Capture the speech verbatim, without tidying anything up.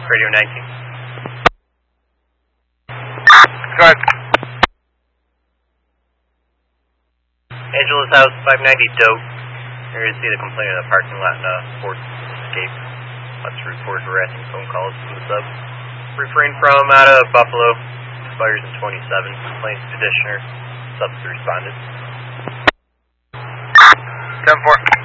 Radio nineteen. Go ahead. Angeles House, five ninety Doe. Here to see the complaint in the parking lot in uh, Fort Escape. Let's report harassing phone calls from the sub. Refrain from out of Buffalo. Expires in twenty-seven. Complaints petitioner. Subs responded. ten four.